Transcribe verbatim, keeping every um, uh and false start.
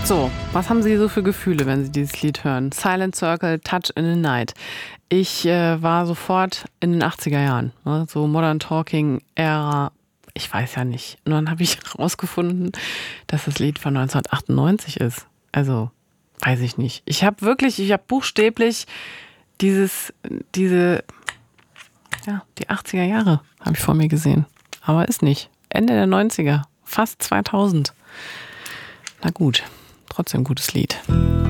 So, was haben Sie so für Gefühle, wenn Sie dieses Lied hören? Silent Circle, Touch in the Night. Ich äh, war sofort in den achtziger Jahren, ne? So Modern Talking Ära, ich weiß ja nicht. Und dann habe ich herausgefunden, dass das Lied von neunzehnhundertachtundneunzig ist. Also, weiß ich nicht. Ich habe wirklich, ich habe buchstäblich dieses, diese, ja, die achtziger Jahre habe ich vor mir gesehen. Aber ist nicht. Ende der neunziger, fast zweitausend. Na gut, trotzdem gutes Lied.